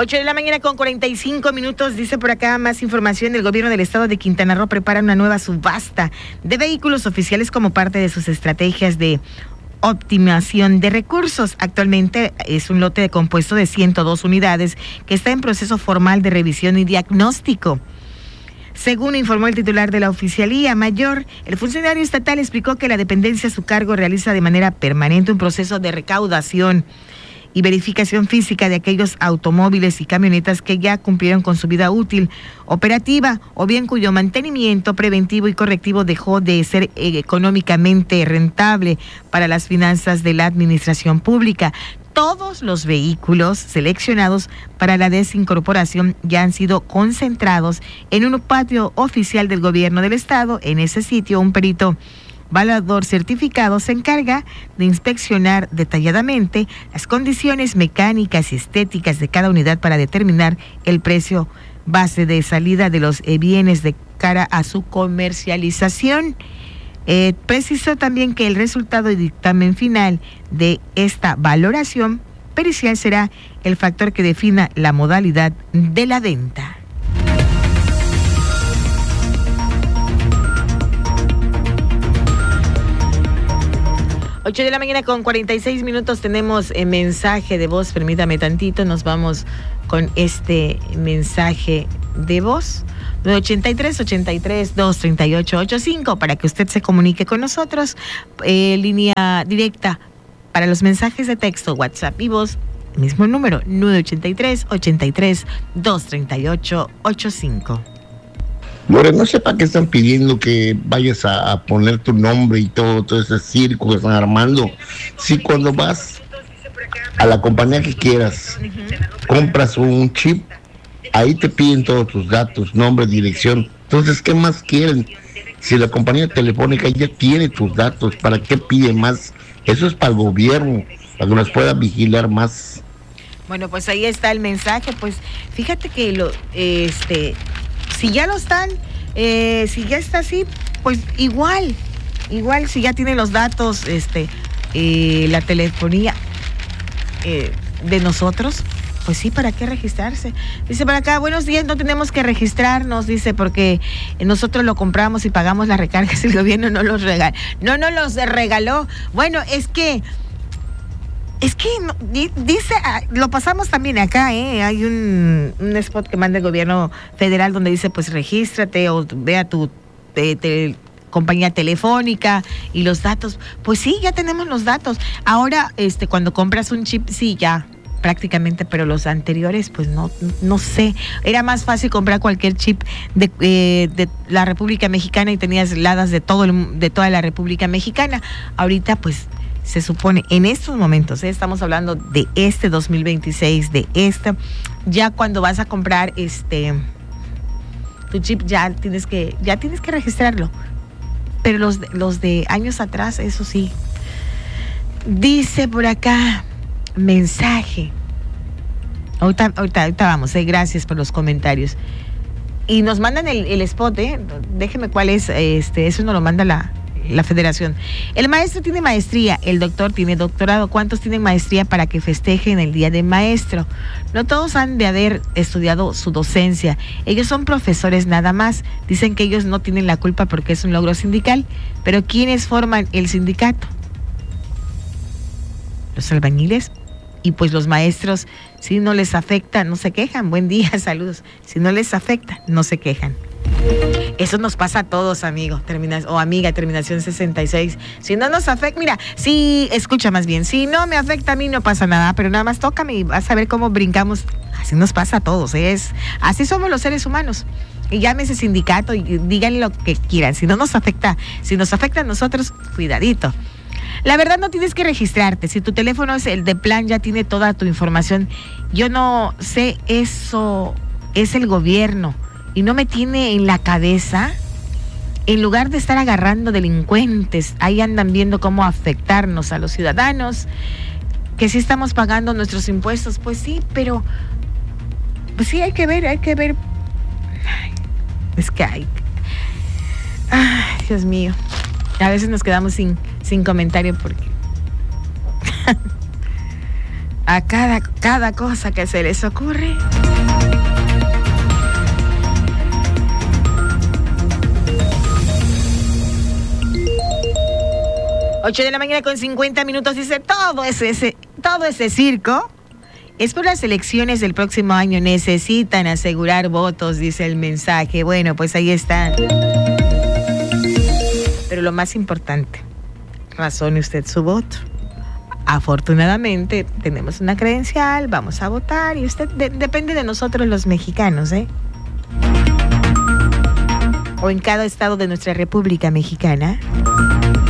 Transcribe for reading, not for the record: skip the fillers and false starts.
8 de la mañana con 45 minutos, dice por acá más información. El gobierno del estado de Quintana Roo prepara una nueva subasta de vehículos oficiales como parte de sus estrategias de optimización de recursos. Actualmente es un lote de compuesto de 102 unidades que está en proceso formal de revisión y diagnóstico. Según informó el titular de la Oficialía Mayor, el funcionario estatal explicó que la dependencia a su cargo realiza de manera permanente un proceso de recaudación y verificación física de aquellos automóviles y camionetas que ya cumplieron con su vida útil operativa o bien cuyo mantenimiento preventivo y correctivo dejó de ser económicamente rentable para las finanzas de la administración pública. Todos los vehículos seleccionados para la desincorporación ya han sido concentrados en un patio oficial del gobierno del estado. En ese sitio, un perito evaluador certificado se encarga de inspeccionar detalladamente las condiciones mecánicas y estéticas de cada unidad para determinar el precio base de salida de los bienes de cara a su comercialización. Precisó también que el resultado y dictamen final de esta valoración pericial será el factor que defina la modalidad de la venta. Ocho de la mañana con 46 minutos, tenemos mensaje de voz. Permítame tantito, nos vamos con este mensaje de voz. 983-83-238-85 para que usted se comunique con nosotros. Línea directa para los mensajes de texto, WhatsApp y voz. Mismo número, 983-83-238-85. Lore, no sé para qué están pidiendo que vayas a poner tu nombre y todo ese circo que están armando. Si cuando vas a la compañía que quieras, compras un chip, ahí te piden todos tus datos, nombre, dirección. Entonces, ¿qué más quieren? Si la compañía telefónica ya tiene tus datos, ¿para qué pide más? Eso es para el gobierno, para que nos pueda vigilar más. Bueno, pues ahí está el mensaje. Pues fíjate que si ya lo están, si ya está así, pues igual si ya tiene los datos, la telefonía de nosotros, pues sí, ¿para qué registrarse? Dice por acá, buenos días, no tenemos que registrarnos, dice, porque nosotros lo compramos y pagamos las recargas, el gobierno no nos los regaló. Bueno, es que dice, lo pasamos también acá, hay un spot que manda el gobierno federal donde dice, pues regístrate o ve a tu compañía telefónica y los datos. Pues sí, ya tenemos los datos. Ahora, cuando compras un chip, sí, ya prácticamente, pero los anteriores, pues no sé. Era más fácil comprar cualquier chip de la República Mexicana y tenías ladas de toda la República Mexicana. Ahorita, pues, se supone, en estos momentos, estamos hablando de 2026, ya cuando vas a comprar tu chip, ya tienes que registrarlo. Pero los de años atrás, eso sí. Dice por acá, mensaje. Ahorita vamos, gracias por los comentarios. Y nos mandan el spot, déjeme cuál es, eso nos lo manda la federación. El maestro tiene maestría, el doctor tiene doctorado. ¿Cuántos tienen maestría para que festejen el Día del Maestro? No todos han de haber estudiado su docencia. Ellos son profesores nada más. Dicen que ellos no tienen la culpa porque es un logro sindical. Pero ¿quiénes forman el sindicato? Los albañiles. Y pues los maestros, si no les afecta, no se quejan. Buen día, saludos. Si no les afecta, no se quejan. Eso nos pasa a todos, amigo, amiga, terminación 66. Si no nos afecta, mira, escucha más bien, si no me afecta a mí no pasa nada, pero nada más tócame y vas a ver cómo brincamos. Así nos pasa a todos, así somos los seres humanos. Y llámese sindicato y díganle lo que quieran. Si no nos afecta, si nos afecta a nosotros, cuidadito. La verdad, no tienes que registrarte. Si tu teléfono es el de plan, ya tiene toda tu información. Yo no sé, eso es el gobierno. Y no me tiene en la cabeza, en lugar de estar agarrando delincuentes, ahí andan viendo cómo afectarnos a los ciudadanos, que sí estamos pagando nuestros impuestos, pues sí, pero pues sí hay que ver. Ay, es que ay, Dios mío, a veces nos quedamos sin comentario porque a cada cosa que se les ocurre. Ocho de la mañana con 50 minutos, dice todo ese circo. Es por las elecciones del próximo año, necesitan asegurar votos, dice el mensaje. Bueno, pues ahí están. Pero lo más importante, razone usted su voto. Afortunadamente tenemos una credencial, vamos a votar y usted depende de nosotros los mexicanos, o en cada estado de nuestra República Mexicana.